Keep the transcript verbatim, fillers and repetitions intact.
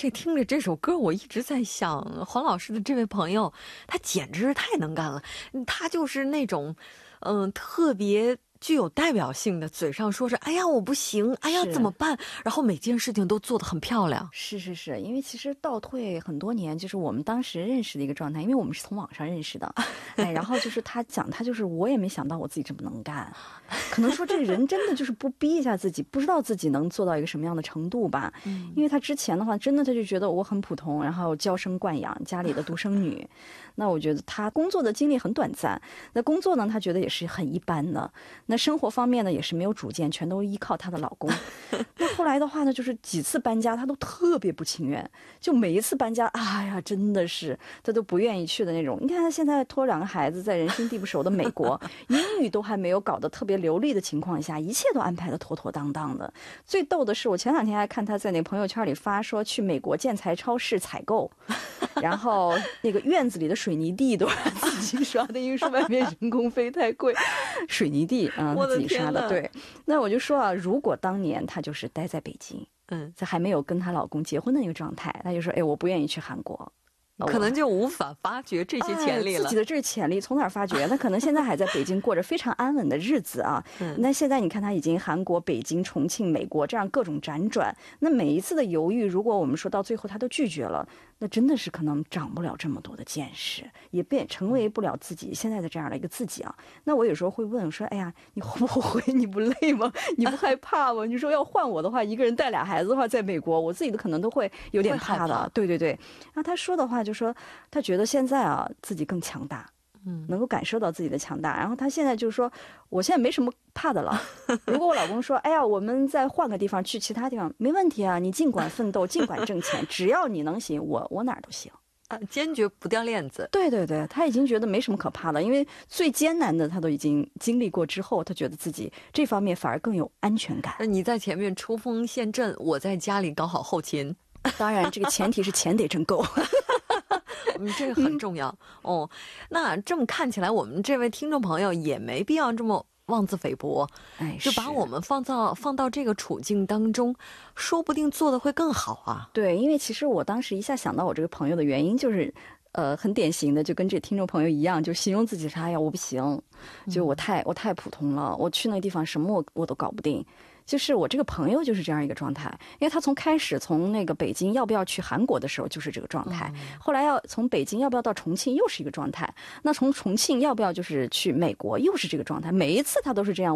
这听着这首歌，我一直在想，黄老师的这位朋友，他简直是太能干了。他就是那种，嗯、呃，特别具有代表性的，嘴上说着“哎呀我不行，哎呀怎么办”，然后每件事情都做得很漂亮。 是是是，因为其实倒退很多年，就是我们当时认识的一个状态，因为我们是从网上认识的，哎，然后就是他讲，他就是我也没想到我自己这么能干，可能说这人真的就是不逼一下自己，不知道自己能做到一个什么样的程度吧。嗯，因为他之前的话，真的他就觉得我很普通，然后娇生惯养，家里的独生女。那我觉得他工作的经历很短暂，那工作呢，他觉得也是很一般的。那生活方面呢，也是没有主见，全都依靠她的老公。那后来的话呢，就是几次搬家，她都特别不情愿，就每一次搬家，哎呀，真的是她都不愿意去的那种。你看她现在拖两个孩子，在人生地不熟的美国，英语都还没有搞得特别流利的情况下，一切都安排得妥妥当当的。最逗的是，我前两天还看她在那朋友圈里发说去美国建材超市采购，然后那个院子里的水泥地都是自己刷的，因为说外面人工费太贵，水泥地啊、嗯、自己刷的。对，那我就说啊，如果当年她就是待在北京，嗯，在还没有跟她老公结婚的那个状态，她就说，哎，我不愿意去韩国。 可能就无法发掘这些潜力了、 哎、自己的这个潜力从哪儿发掘？他可能现在还在北京过着非常安稳的日子啊。嗯、那现在你看他已经韩国、北京、重庆、美国这样各种辗转，那每一次的犹豫，如果我们说到最后他都拒绝了，那真的是可能长不了这么多的见识，也变成为不了自己现在的这样的一个自己啊。那我有时候会问说，哎呀，你后不后悔？你不累吗？你不害怕吗？你说要换我的话，一个人带俩孩子的话，在美国，我自己的可能都会有点怕的。对对对。那他说的话就说，他觉得现在啊自己更强大，嗯，能够感受到自己的强大。然后他现在就是说，我现在没什么怕的了。如果我老公说，哎呀，我们再换个地方去其他地方，没问题啊，你尽管奋斗，尽管挣钱，只要你能行，我我哪儿都行。 啊，坚决不掉链子。 对对对，他已经觉得没什么可怕的，因为最艰难的他都已经经历过之后，他觉得自己这方面反而更有安全感。 那你在前面冲锋陷阵，我在家里搞好后勤。 当然，这个前提是钱得真够。 嗯，这个很重要、嗯、哦。那这么看起来，我们这位听众朋友也没必要这么妄自菲薄，哎，就把我们放到放到这个处境当中，说不定做得会更好啊。 对，因为其实我当时一下想到我这个朋友的原因就是。呃，很典型的，就跟这听众朋友一样，就形容自己是哎呀，我不行，就我太、嗯、我太普通了，我去那个地方什么我我都搞不定。就是我这个朋友就是这样一个状态，因为他从开始从那个北京要不要去韩国的时候就是这个状态、嗯、后来要从北京要不要到重庆又是一个状态，那从重庆要不要就是去美国又是这个状态，每一次他都是这样。